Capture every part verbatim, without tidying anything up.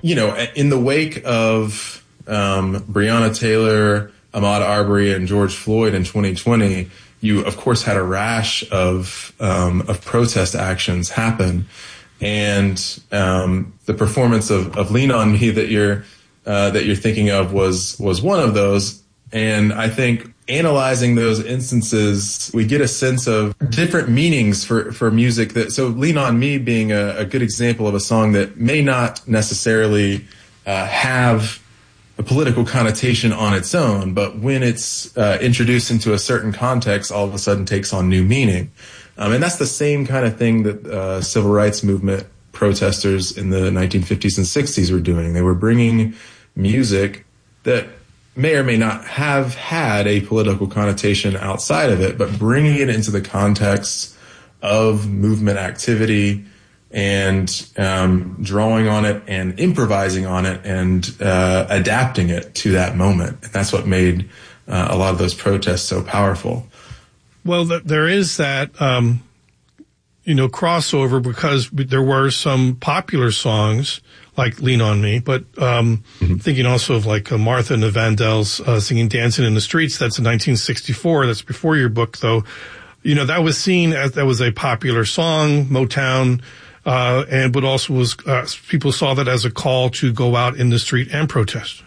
you know, in the wake of um, Breonna Taylor, Ahmaud Arbery, and George Floyd in twenty twenty, you, of course, had a rash of um, of protest actions happen. And um, the performance of, of Lean on Me that you're uh, that you're thinking of was was one of those. And I think analyzing those instances, we get a sense of different meanings for, for music. That so Lean on Me being a, a good example of a song that may not necessarily uh, have a political connotation on its own, but when it's uh, introduced into a certain context, all of a sudden takes on new meaning. Um, and that's the same kind of thing that uh, civil rights movement protesters in the nineteen fifties and sixties were doing. They were bringing music that may or may not have had a political connotation outside of it, but bringing it into the context of movement activity and um, drawing on it and improvising on it and uh, adapting it to that moment. And that's what made uh, a lot of those protests so powerful. Well, th- there is that, um, you know, crossover because there were some popular songs like Lean on Me, but um, mm-hmm. thinking also of like uh, Martha and the Vandells uh, singing Dancing in the Streets. That's in nineteen sixty-four. That's before your book, though. You know, that was seen as that was a popular song, Motown, uh, and but also was uh, people saw that as a call to go out in the street and protest.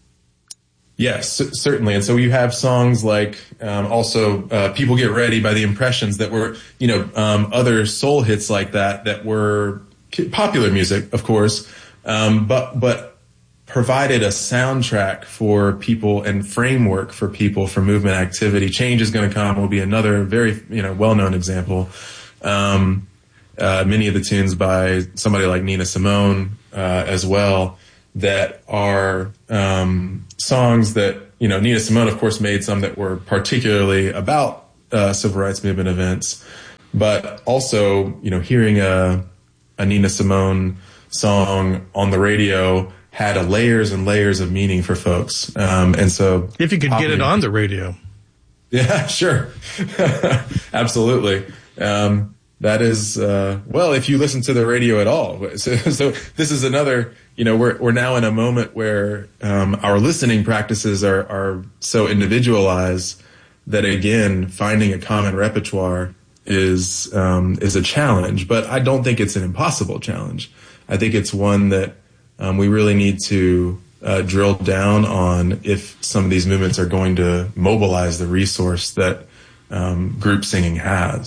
Yes, certainly. And so you have songs like um, also uh, People Get Ready by The Impressions that were, you know, um, other soul hits like that that were popular music, of course, um, but but provided a soundtrack for people and framework for people for movement activity. Change is going to come will be another very, you know, well-known example. Um, uh, many of the tunes by somebody like Nina Simone uh, as well that are um, songs that, you know, Nina Simone, of course, made some that were particularly about uh, civil rights movement events, but also, you know, hearing a, a Nina Simone song on the radio had a layers and layers of meaning for folks. Um, and so if you could get it on the radio. Yeah, sure. Absolutely. Um, that is, uh, well, if you listen to the radio at all. So, so this is another, you know, we're, we're now in a moment where, um, our listening practices are, are so individualized that, again, finding a common repertoire is, um, is a challenge, but I don't think it's an impossible challenge. I think it's one that, um, we really need to, uh, drill down on if some of these movements are going to mobilize the resource that, um, group singing has.